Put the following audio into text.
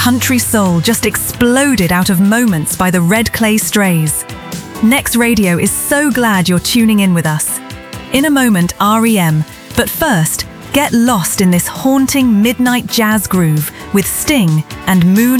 country soul just exploded out of Moments by the Red Clay Strays. Next Radio is so glad you're tuning in with us. In a moment, REM, but first, get lost in this haunting midnight jazz groove with Sting and Moon